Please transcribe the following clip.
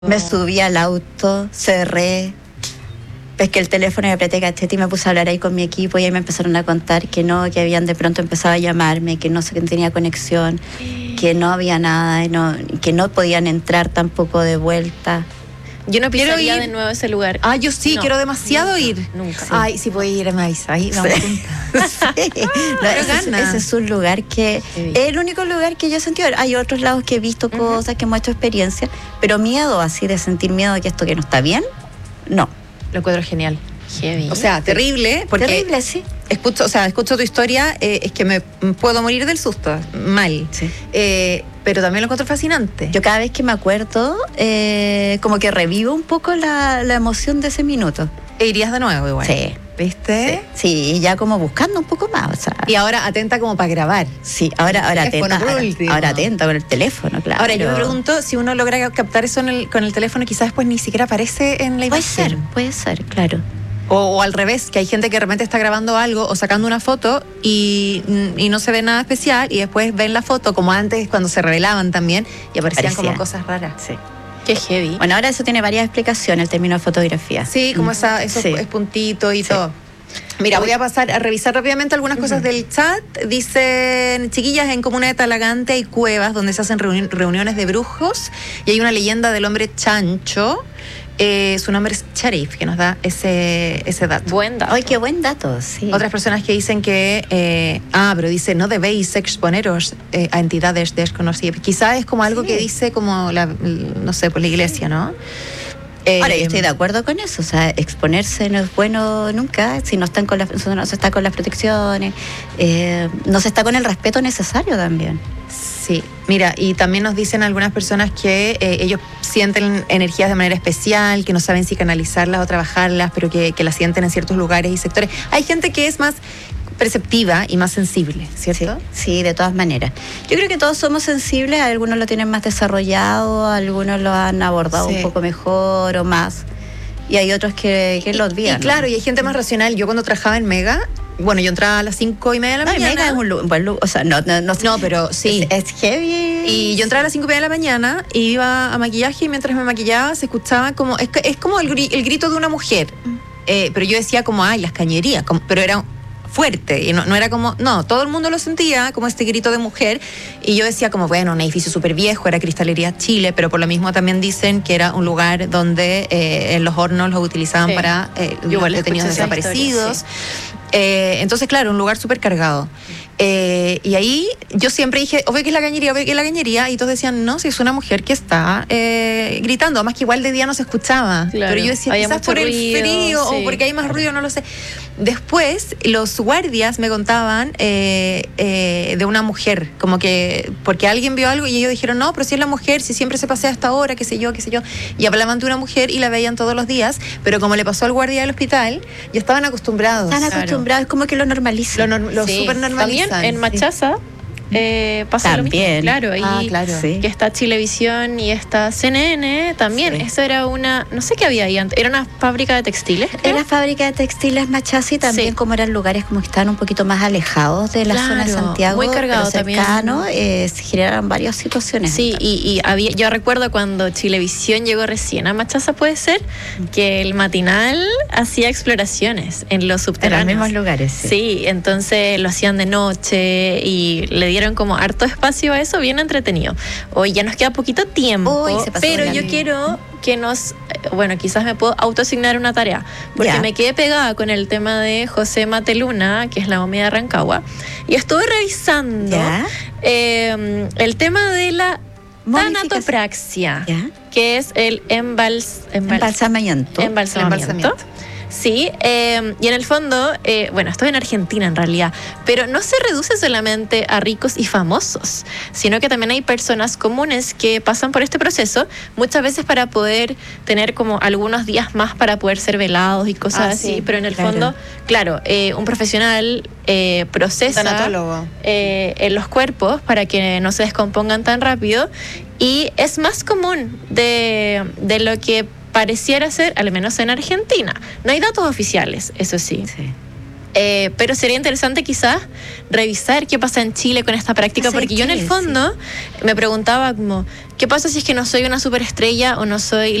Me subí al auto, cerré, pesqué el teléfono y apreté cachete y me puse a hablar ahí con mi equipo y ahí me empezaron a contar que no, que habían de pronto empezado a llamarme, que no sé, que tenía conexión, que no había nada, que no podían entrar tampoco de vuelta. Yo no Quiero pisaría ir. de nuevo ese lugar. Ah, yo sí, No, quiero demasiado nunca, ir. nunca. Sí. Ay, sí puedo ir, me avisa. Ahí vamos juntas. Sí. No, ese es un lugar que Sí. es el único lugar que yo he sentido. Hay otros lados que he visto cosas, que hemos hecho experiencia, pero miedo así de sentir miedo de que esto que no está bien, no. Lo encuentro genial. Heavy. O sea, terrible, porque Terrible, sí. escucho tu historia, es que me puedo morir del susto, mal. Sí. Pero también lo encuentro fascinante. Yo cada vez que me acuerdo, como que revivo un poco la emoción de ese minuto. E irías de nuevo igual. Sí. ¿Viste? Sí, ya como buscando un poco más, o sea. Y ahora atenta como para grabar. Sí, ahora Teléfono atenta, por último. ahora atenta con el teléfono, claro. Ahora, yo me pregunto si uno logra captar eso con el teléfono, quizás después ni siquiera aparece en la imagen. Puede ser, claro. O al revés, que hay gente que de repente está grabando algo o sacando una foto y no se ve nada especial y después ven la foto como antes cuando se revelaban también y aparecían como cosas raras. Sí. Qué heavy. Bueno, ahora eso tiene varias explicaciones, el término de fotografía. Sí, como esos Sí. puntitos y Sí. todo. Mira, voy a pasar a revisar rápidamente algunas cosas del chat. Dicen, chiquillas, en Comuna de Talagante hay cuevas donde se hacen reuniones de brujos y hay una leyenda del hombre chancho. Su nombre es Sharif, que nos da ese dato. Buen dato. Ay, qué buen dato, sí. Otras personas que dicen que, pero dice, no debéis exponeros a entidades desconocidas. Quizá es como algo Sí. que dice como, no sé, pues la iglesia, ¿no? Ahora, yo estoy de acuerdo con eso, o sea, exponerse no es bueno nunca, si no están con no se está con las protecciones, no se está con el respeto necesario también. Sí, mira, y también nos dicen algunas personas que ellos sienten energías de manera especial, que no saben si canalizarlas o trabajarlas, pero que las sienten en ciertos lugares y sectores. Hay gente que es más perceptiva y más sensible, ¿cierto? Sí, de todas maneras. Yo creo que todos somos sensibles, algunos lo tienen más desarrollado, algunos lo han abordado Sí. un poco mejor o más, y hay otros que lo olvidan. Y claro, y hay gente más racional. Yo cuando trabajaba en Mega, bueno, yo entraba a las 5:30 de la No, y mañana. Mega es un buen lugar, o sea, no, pero sí. es heavy. Y yo entraba a las 5:30 de la mañana y iba a maquillaje y mientras me maquillaba se escuchaba como, es como el grito de una mujer. Pero yo decía como, ay, las cañerías, pero era fuerte y no era como, no, todo el mundo lo sentía como este grito de mujer y yo decía como, bueno, un edificio súper viejo, era Cristalería Chile, pero por lo mismo también dicen que era un lugar donde en los hornos los utilizaban Sí. para Yo igual los detenidos escuché esa desaparecidos. historia, Entonces, claro, un lugar súper cargado. Y ahí yo siempre dije, obvio que es la cañería, y todos decían, no, si es una mujer que está gritando, además que igual de día no se escuchaba. Claro, Pero yo decía, había quizás mucho por el ruido, frío sí. o porque hay más ruido, no lo sé. Después, los guardias me contaban de una mujer, como que, porque alguien vio algo y ellos dijeron, no, pero si es la mujer, si siempre se pasea hasta ahora, qué sé yo. Y hablaban de una mujer y la veían todos los días, pero como le pasó al guardia del hospital, ya estaban acostumbrados. Están acostumbrados, es como que lo normalizan. Lo Sí. súper normalizan. También en Machaza pasa También. lo mismo. Claro, ahí claro. Sí. que está Chilevisión y está CNN también. Sí. Eso era no sé qué había ahí antes, era una fábrica de textiles. En creo. la fábrica de textiles Machasi también, Sí. como eran lugares como que estaban un poquito más alejados de la Claro, zona de Santiago, muy cargado pero cercano, se generaron varias situaciones. Sí, y yo recuerdo cuando Chilevisión llegó recién a Machaza, puede ser, que el matinal hacía exploraciones en los en los subterráneos. mismos lugares. Sí, entonces lo hacían de noche y le dieron como harto espacio a eso, bien entretenido. Hoy ya nos queda poquito tiempo, Uy, se pasó pero yo volando. quiero que bueno, quizás me puedo autoasignar una tarea, porque Ya. me quedé pegada con el tema de José Mateluna, que es la momia de Rancagua, y estuve revisando ¿Ya? el tema de la Modificación. tanatopraxia, ¿Ya? que es el Embalsamamiento. embalsamamiento. Sí, y en el fondo, bueno, esto es en Argentina en realidad, pero no se reduce solamente a ricos y famosos, sino que también hay personas comunes que pasan por este proceso, muchas veces para poder tener como algunos días más para poder ser velados y cosas así, sí, pero en el claro. fondo, claro, un profesional procesa Tanatólogo. en los cuerpos para que no se descompongan tan rápido y es más común de lo que pareciera ser, al menos en Argentina. No hay datos oficiales, eso sí. Sí. Pero sería interesante quizás revisar qué pasa en Chile con esta práctica, ¿Sabes porque yo en qué? el fondo me preguntaba como, ¿qué pasa si es que no soy una superestrella o no soy